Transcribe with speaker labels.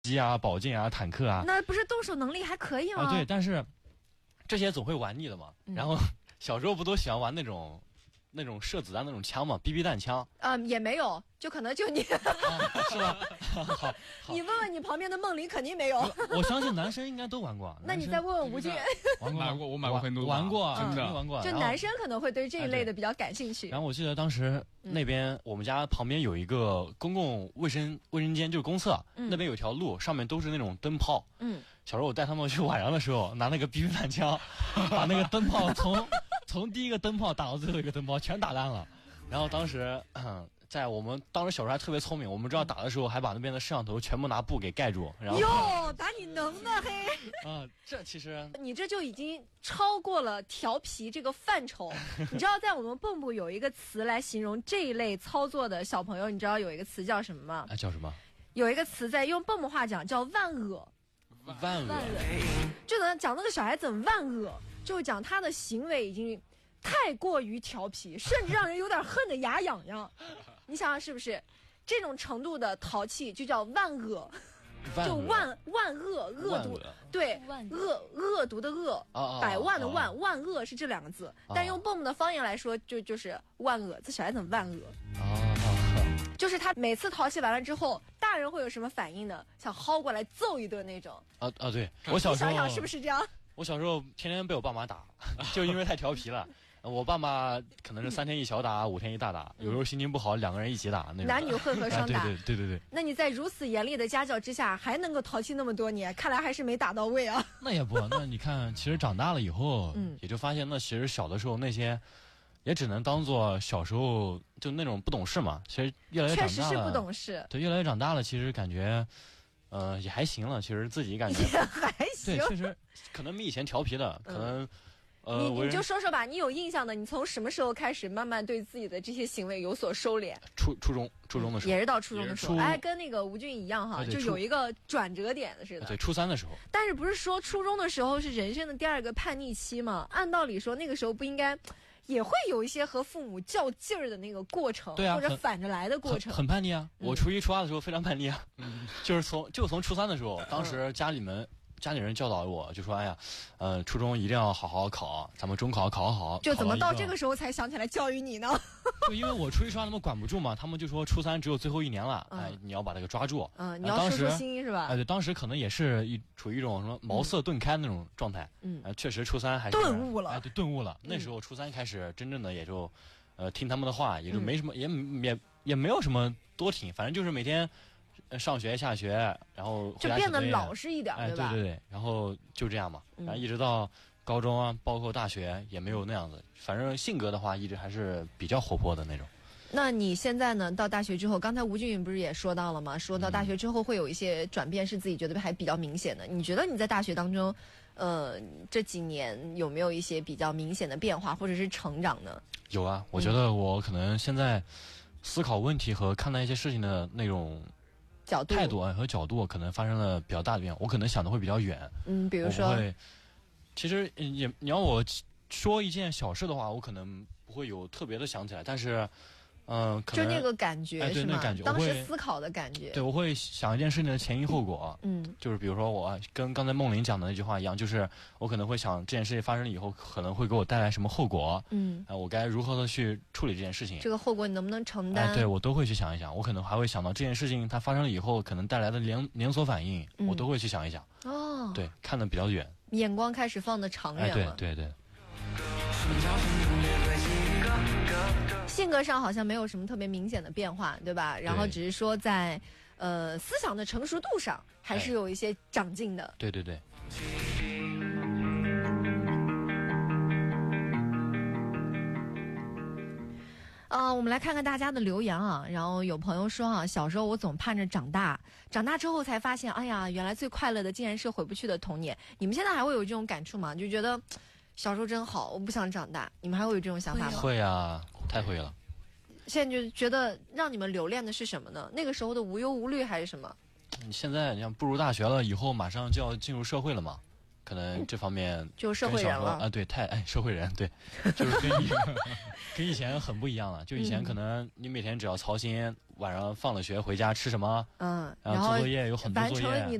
Speaker 1: 机啊、宝剑啊、坦克啊。
Speaker 2: 那不是动手能力还可以吗？
Speaker 1: 对，但是这些总会玩腻的嘛。然后小时候不都喜欢玩那种射子弹那种枪嘛，BB 弹枪。
Speaker 2: 也没有，就可能就你，
Speaker 1: 是吧？好，
Speaker 2: 你问问你旁边的梦玲，肯定没有。
Speaker 1: 我相信男生应该都玩过。
Speaker 2: 那你再问问吴俊。
Speaker 1: 玩过，
Speaker 3: 我买过很多，
Speaker 1: 玩过，
Speaker 3: 真的
Speaker 1: 玩过。
Speaker 2: 就男生可能会对这一类的比较感兴趣。
Speaker 1: 然后我记得当时那边我们家旁边有一个公共卫生间，就是公厕，那边有条路，上面都是那种灯泡。小时候我带他们去晚上的时候，拿那个 BB 弹枪，把那个灯泡从第一个灯泡打到最后一个灯泡全打烂了。然后当时在我们当时小时候还特别聪明，我们知道打的时候还把那边的摄像头全部拿布给盖住。然后
Speaker 2: 哟，打你能的嘿！
Speaker 1: 这其实
Speaker 2: 你这就已经超过了调皮这个范畴。你知道在我们蚌埠有一个词来形容这一类操作的小朋友，你知道有一个词叫什么吗？
Speaker 1: 叫什么？
Speaker 2: 有一个词在用蚌埠话讲叫万恶。
Speaker 1: 万恶，
Speaker 2: 就能讲那个小孩子很万恶，就讲他的行为已经太过于调皮，甚至让人有点恨得牙痒痒。你想想是不是？这种程度的淘气就叫万恶，就万恶，恶毒，对，恶毒的恶，百万的万，万恶是这两个字，但用蚌埠的方言来说，就是万恶。这小孩子很万恶。就是他每次淘气完了之后，大人会有什么反应呢？想薅过来揍一顿那种。
Speaker 1: 对，我小时候
Speaker 2: 你想想是不是这样？
Speaker 1: 我小时候天天被我爸妈打，就因为太调皮了。我爸妈可能是3天一小打，5天一大打，有时候心情不好2个人一起打那种。
Speaker 2: 男女混合双打。
Speaker 1: 对。
Speaker 2: 那你在如此严厉的家教之下，还能够淘气那么多年，看来还是没打到位啊。
Speaker 1: 那也不，那你看，其实长大了以后，也就发现，那其实小的时候那些。也只能当做小时候就那种不懂事嘛，其实越来越长大了，
Speaker 2: 确实是不懂事。
Speaker 1: 对，越来越长大了，其实感觉，也还行了。其实自己感觉
Speaker 2: 也还行。
Speaker 1: 对，确实可能比以前调皮了，可能。
Speaker 2: 你就说说吧，你有印象的，你从什么时候开始慢慢对自己的这些行为有所收敛？
Speaker 1: 初中的时候，
Speaker 2: 也是到初中的时候，跟那个吴俊一样哈，就有一个转折点的似的。
Speaker 1: 对，初3的时候。
Speaker 2: 但是不是说初中的时候是人生的第2个叛逆期吗？按道理说那个时候不应该。也会有一些和父母较劲儿的那个过程，
Speaker 1: 对啊，
Speaker 2: 或者反着来的过程，
Speaker 1: 很叛逆啊！我初1、初2的时候非常叛逆啊，就是从初3的时候，当时家里人教导我，就说：“哎呀，初中一定要好好考，咱们中考考好。”
Speaker 2: 就怎么到这个时候才想起来教育你呢？
Speaker 1: 就因为我初1、初2他们管不住嘛，他们就说初3只有最后1年了，你要把这个抓住。
Speaker 2: 你要收收心是吧？
Speaker 1: 对，当时可能也是处于一种什么茅塞顿开那种状态。确实初3还是
Speaker 2: 顿悟了。
Speaker 1: 对，顿悟了。那时候初3开始真正的也就，听他们的话，也就没什么，也没有什么多听，反正就是每天。上学下学，然后
Speaker 2: 就变得老实一点，对吧？
Speaker 1: 对，然后就这样嘛，然后一直到高中啊，包括大学也没有那样子。反正性格的话，一直还是比较活泼的那种。
Speaker 2: 那你现在呢？到大学之后，刚才吴俊宇不是也说到了吗？说到大学之后会有一些转变，是自己觉得还比较明显的。你觉得你在大学当中，这几年有没有一些比较明显的变化，或者是成长呢？
Speaker 1: 有啊，我觉得我可能现在思考问题和看待一些事情的那种。态度和角度可能发生了比较大的变化，我可能想的会比较远。
Speaker 2: 比如说，
Speaker 1: 其实你要我说一件小事的话，我可能不会有特别的想起来，但是，可能
Speaker 2: 就那个感觉是吗？
Speaker 1: 对，那感觉，
Speaker 2: 当时思考的感觉。
Speaker 1: 对，我会想一件事情的前因后果。就是比如说我跟刚才梦玲讲的那句话一样，就是我可能会想这件事情发生了以后可能会给我带来什么后果。我该如何的去处理这件事情？
Speaker 2: 这个后果你能不能承担？
Speaker 1: 对，我都会去想一想。我可能还会想到这件事情它发生了以后可能带来的连锁反应，我都会去想一想。对，看得比较远，
Speaker 2: 眼光开始放得长远了。
Speaker 1: 对。
Speaker 2: 性格上好像没有什么特别明显的变化，对吧？然后只是说在思想的成熟度上还是有一些长进的。
Speaker 1: 对。
Speaker 2: 我们来看看大家的留言啊。然后有朋友说啊，小时候我总盼着长大之后才发现，哎呀，原来最快乐的竟然是回不去的童年。你们现在还会有这种感触吗？就觉得小时候真好，我不想长大。你们还会有这种想法吗？
Speaker 1: 会啊，太会了。
Speaker 2: 现在就觉得让你们留恋的是什么呢？那个时候的无忧无虑还是什么？
Speaker 1: 你现在你像步入大学了以后，马上就要进入社会了嘛， 可能这方面
Speaker 2: 就社会人了
Speaker 1: 啊，对，社会人，对，就是跟以前很不一样了。就以前可能你每天只要操心晚上放了学回家吃什么，然后做作业有很多作业。